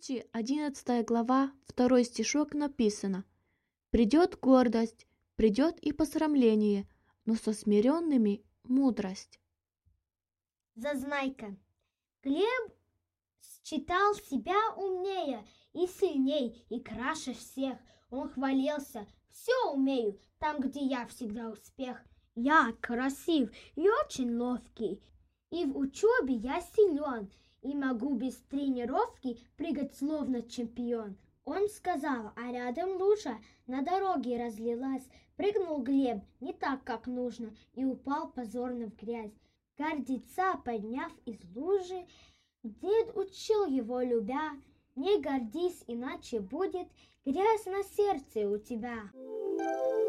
Притчи, 11 глава, 2 стишок написано: «Придет гордость, придет и посрамление, но со смиренными мудрость». Зазнайка. Глеб считал себя умнее и сильней, и краше всех. Он хвалился: «Все умею, там, где я, всегда успех. Я красив и очень ловкий, и в учебе я силен, и могу без тренировки прыгать словно чемпион». Он сказал, а рядом лужа на дороге разлилась. Прыгнул Глеб не так, как нужно, и упал позорно в грязь. Гордеца подняв из лужи, дед учил его, любя: «Не гордись, иначе будет грязь на сердце у тебя».